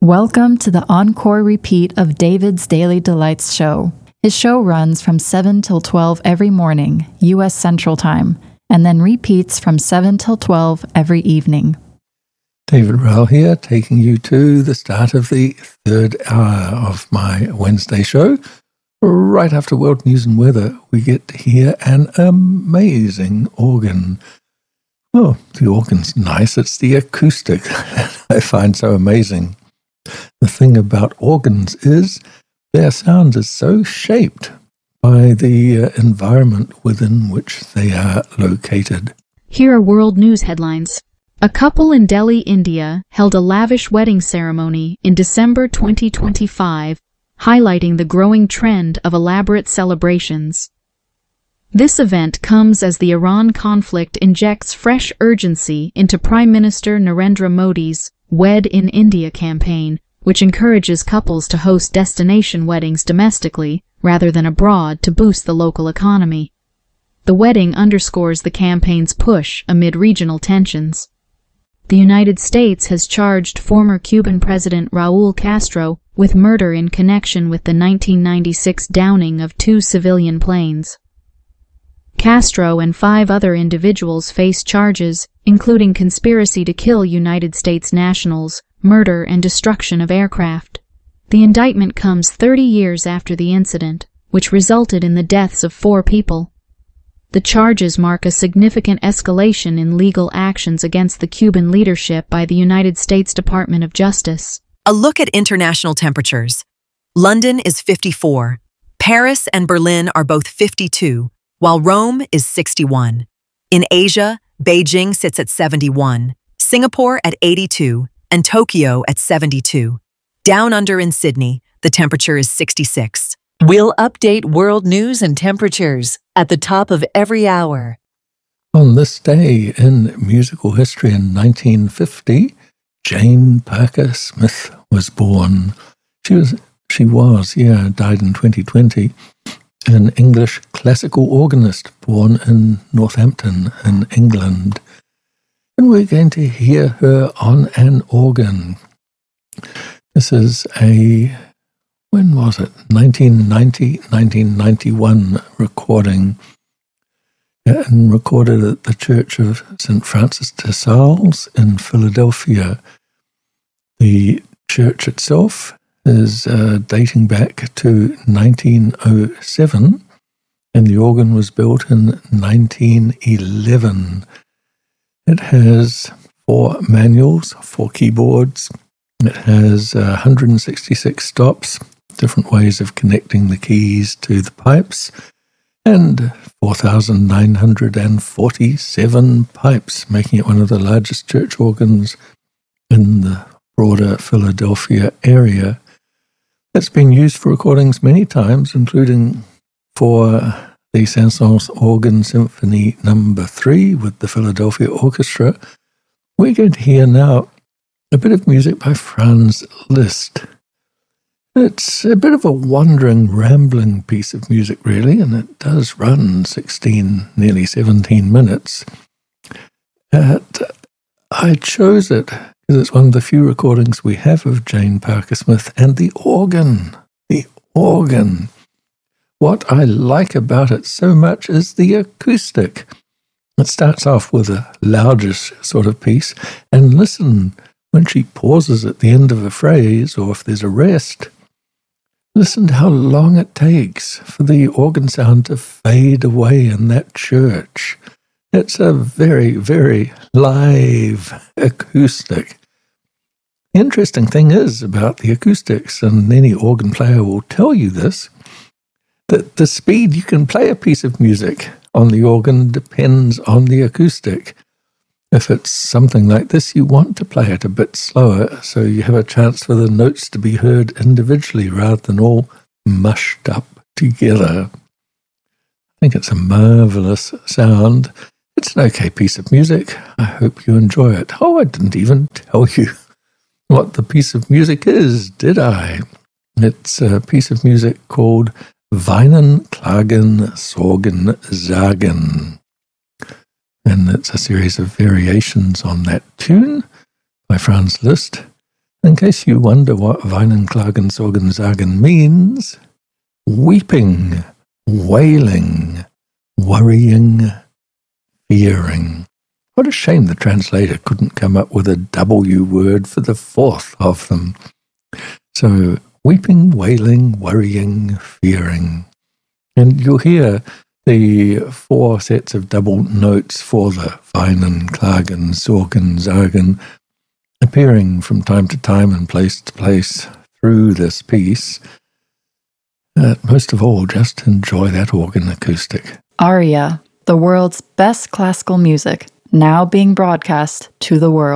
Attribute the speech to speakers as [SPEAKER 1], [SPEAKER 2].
[SPEAKER 1] Welcome to the encore repeat of David's Daily Delights show. His show runs from 7 till 12 every morning, U.S. Central Time, and then repeats from 7 till 12 every evening.
[SPEAKER 2] David Rowell here, taking you to the start of the third hour of my Wednesday show. Right after world news and weather, we get to hear an amazing organ. Oh, the organ's nice. It's the acoustic that I find so amazing. The thing about organs is their sound is so shaped by the environment within which they are located.
[SPEAKER 3] Here are world news headlines. A couple in Delhi, India, held a lavish wedding ceremony in December 2025, highlighting the growing trend of elaborate celebrations. This event comes as the Iran conflict injects fresh urgency into Prime Minister Narendra Modi's Wed in India campaign, which encourages couples to host destination weddings domestically rather than abroad to boost the local economy. The wedding underscores the campaign's push amid regional tensions. The United States has charged former Cuban President Raul Castro with murder in connection with the 1996 downing of 2 civilian planes. Castro and 5 other individuals face charges, including conspiracy to kill United States nationals, murder, and destruction of aircraft. The indictment comes 30 years after the incident, which resulted in the deaths of 4 people. The charges mark a significant escalation in legal actions against the Cuban leadership by the United States Department of Justice.
[SPEAKER 4] A look at international temperatures. London is 54. Paris and Berlin are both 52, while Rome is 61. In Asia, Beijing sits at 71, Singapore at 82, and Tokyo at 72. Down under in Sydney, the temperature is 66.
[SPEAKER 5] We'll update world news and temperatures at the top of every hour.
[SPEAKER 2] On this day in musical history in 1950, Jane Parker Smith was born. She died in 2020. An English classical organist born in Northampton in England. And we're going to hear her on an organ. This is when was it? 1991 recording, and recorded at the Church of St. Francis de Sales in Philadelphia. The church itself is dating back to 1907, and the organ was built in 1911. It has 4 manuals, 4 keyboards. It has 166 stops, different ways of connecting the keys to the pipes, and 4,947 pipes, making it one of the largest church organs in the broader Philadelphia area. It's been used for recordings many times, including for the Saint-Saëns Organ Symphony No. 3 with the Philadelphia Orchestra. We're going to hear now a bit of music by Franz Liszt. It's a bit of a wandering, rambling piece of music, really, and it does run 16, nearly 17 minutes. I chose it because it's one of the few recordings we have of Jane Parker Smith, and the organ. What I like about it so much is the acoustic. It starts off with a loudish sort of piece, and listen when she pauses at the end of a phrase, or if there's a rest. Listen to how long it takes for the organ sound to fade away in that church. It's a very, very live acoustic. The interesting thing is about the acoustics, and any organ player will tell you this, that the speed you can play a piece of music on the organ depends on the acoustic. If it's something like this, you want to play it a bit slower so you have a chance for the notes to be heard individually rather than all mushed up together. I think it's a marvelous sound. It's an okay piece of music. I hope you enjoy it. Oh, I didn't even tell you what the piece of music is, did I? It's a piece of music called Weinen, Klagen, Sorgen, Sagen. And it's a series of variations on that tune by Franz Liszt. In case you wonder what Weinen, Klagen, Sorgen, Sagen means, weeping, wailing, worrying, fearing. What a shame the translator couldn't come up with a W word for the fourth of them. So, weeping, wailing, worrying, fearing. And you'll hear the 4 sets of double notes for the Weinen, Klagen, Sorgen, Sagen appearing from time to time and place to place through this piece. Most of all, just enjoy that organ acoustic.
[SPEAKER 1] Aria, the world's best classical music, now being broadcast to the world.